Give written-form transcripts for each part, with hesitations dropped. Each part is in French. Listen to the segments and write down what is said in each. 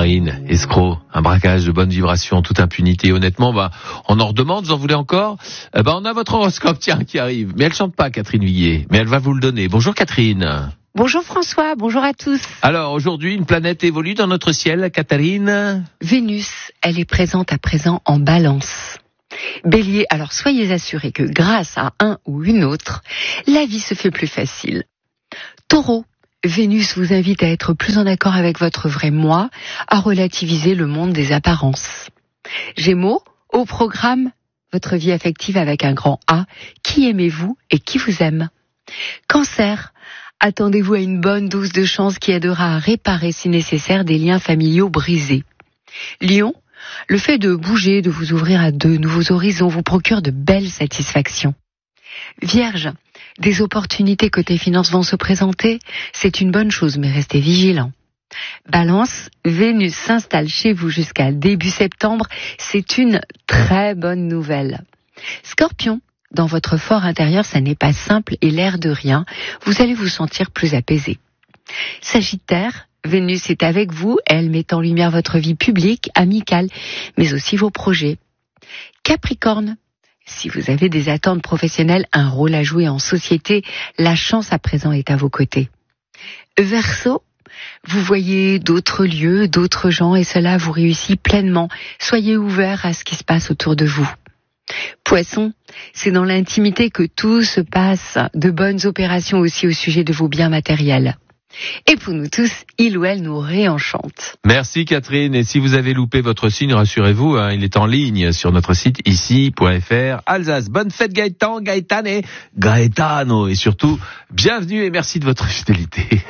Marine, escroc, un braquage de bonne vibration, toute impunité. Honnêtement, on en redemande, vous en voulez encore? On a votre horoscope, tiens, qui arrive. Mais elle chante pas, Catherine Villiers, mais elle va vous le donner. Bonjour Catherine. Bonjour François, bonjour à tous. Alors aujourd'hui, une planète évolue dans notre ciel, Catherine. Vénus, elle est présente à présent en Balance. Bélier, alors soyez assurés que grâce à un ou une autre, la vie se fait plus facile. Taureau, Vénus vous invite à être plus en accord avec votre vrai moi, à relativiser le monde des apparences. Gémeaux, au programme, votre vie affective avec un grand A, qui aimez-vous et qui vous aime. Cancer, attendez-vous à une bonne dose de chance qui aidera à réparer si nécessaire des liens familiaux brisés. Lion, le fait de bouger, de vous ouvrir à de nouveaux horizons vous procure de belles satisfactions. Vierge, des opportunités côté finances vont se présenter, c'est une bonne chose mais restez vigilants. Balance, Vénus s'installe chez vous jusqu'à début septembre, c'est une très bonne nouvelle. Scorpion, dans votre fort intérieur, ça n'est pas simple et l'air de rien, vous allez vous sentir plus apaisé. Sagittaire, Vénus est avec vous, elle met en lumière votre vie publique, amicale, mais aussi vos projets. Capricorne, si vous avez des attentes professionnelles, un rôle à jouer en société, la chance à présent est à vos côtés. Verseau, vous voyez d'autres lieux, d'autres gens et cela vous réussit pleinement. Soyez ouverts à ce qui se passe autour de vous. Poisson, c'est dans l'intimité que tout se passe, de bonnes opérations aussi au sujet de vos biens matériels. Et pour nous tous, il ou elle nous réenchante. Merci Catherine, et si vous avez loupé votre signe, rassurez-vous, il est en ligne sur notre site ici.fr Alsace. Bonne fête Gaëtan, Gaëtane, Gaëtano, et surtout, bienvenue et merci de votre fidélité.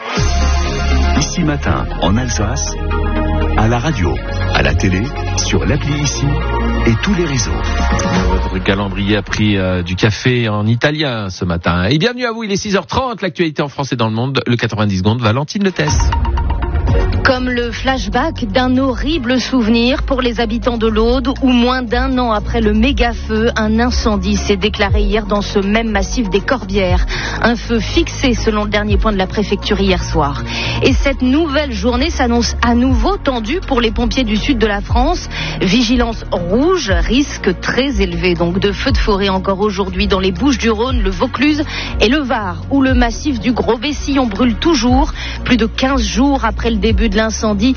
Ici Matin, en Alsace, à la radio, à la télé, sur l'appli Ici et tous les réseaux. Votre calendrier a pris du café en italien ce matin. Et bienvenue à vous, il est 6h30, l'actualité en France et dans le monde, le 90 secondes, Valentine Letès. Comme le flashback d'un horrible souvenir pour les habitants de l'Aude, où moins d'un an après le méga-feu, un incendie s'est déclaré hier dans ce même massif des Corbières. Un feu fixé selon le dernier point de la préfecture hier soir. Et cette nouvelle journée s'annonce à nouveau tendue pour les pompiers du sud de la France. Vigilance rouge, risque très élevé donc de feux de forêt encore aujourd'hui dans les Bouches-du-Rhône, le Vaucluse et le Var, où le massif du Gros-Bessillon brûle toujours. Plus de 15 jours après le début de l'incendie,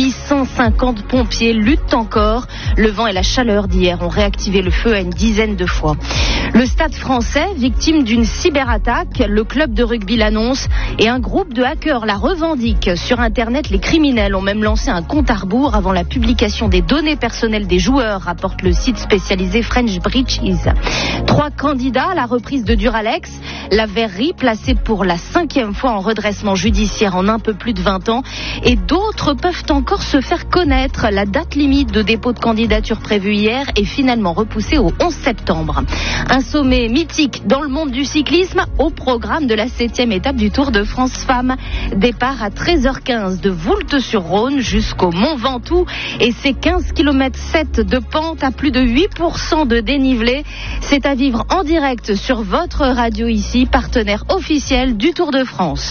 850 pompiers luttent encore. Le vent et la chaleur d'hier ont réactivé le feu à une dizaine de fois. Le Stade français, victime d'une cyberattaque, le club de rugby l'annonce et un groupe de hackers la revendique. Sur Internet, les criminels ont même lancé un compte à rebours avant la publication des données personnelles des joueurs, rapporte le site spécialisé French Breaches. 3 candidats à la reprise de Duralex, la verrerie placée pour la 5e fois en redressement judiciaire en un peu plus de 20 ans, et d'autres peuvent encore se faire connaître. La date limite de dépôt de candidature prévue hier est finalement repoussée au 11 septembre. Un sommet mythique dans le monde du cyclisme au programme de la 7e étape du Tour de France Femmes. Départ à 13h15 de Voulte-sur-Rhône jusqu'au Mont Ventoux et ses 15 km 7 de pente à plus de 8% de dénivelé. C'est à vivre en direct sur votre radio ici, partenaire officiel du Tour de France.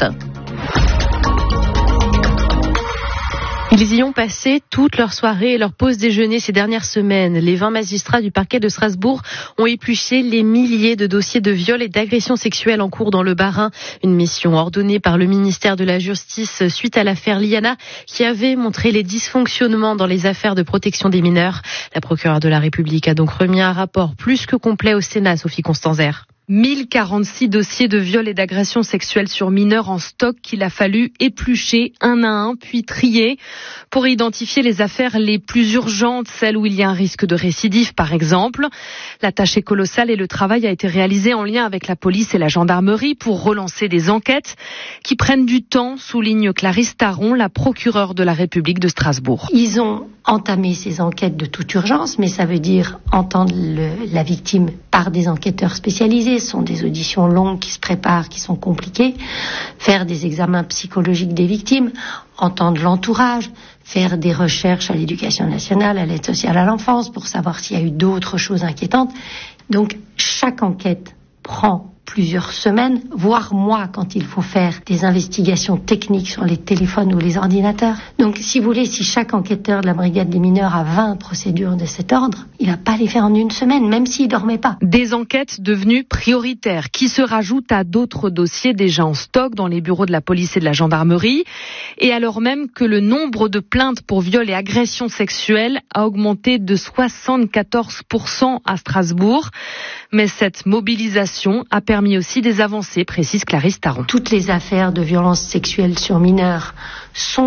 Ils y ont passé toute leur soirée et leur pause déjeuner ces dernières semaines. Les 20 magistrats du parquet de Strasbourg ont épluché les milliers de dossiers de viol et d'agressions sexuelles en cours dans le Bas-Rhin. Une mission ordonnée par le ministère de la Justice suite à l'affaire Liana qui avait montré les dysfonctionnements dans les affaires de protection des mineurs. La procureure de la République a donc remis un rapport plus que complet au Sénat, Sophie Constanzer. 1046 dossiers de viol et d'agression sexuelle sur mineurs en stock qu'il a fallu éplucher un à un, puis trier pour identifier les affaires les plus urgentes, celles où il y a un risque de récidive par exemple. La tâche est colossale et le travail a été réalisé en lien avec la police et la gendarmerie pour relancer des enquêtes qui prennent du temps, souligne Clarisse Taron, la procureure de la République de Strasbourg. Ils ont entamé ces enquêtes de toute urgence, mais ça veut dire entendre la victime par des enquêteurs spécialisés. Ce sont des auditions longues qui se préparent, qui sont compliquées. Faire des examens psychologiques des victimes, entendre l'entourage, faire des recherches à l'éducation nationale, à l'aide sociale à l'enfance pour savoir s'il y a eu d'autres choses inquiétantes. Donc chaque enquête prend plusieurs semaines, voire mois quand il faut faire des investigations techniques sur les téléphones ou les ordinateurs. Donc, si vous voulez, si chaque enquêteur de la brigade des mineurs a 20 procédures de cet ordre, il va pas les faire en une semaine, même s'il dormait pas. Des enquêtes devenues prioritaires qui se rajoutent à d'autres dossiers déjà en stock dans les bureaux de la police et de la gendarmerie. Et alors même que le nombre de plaintes pour viol et agression sexuelle a augmenté de 74% à Strasbourg. Mais cette mobilisation a permis aussi des avancées, précise Clarisse Taron. Toutes les affaires de violences sexuelles sur mineurs sont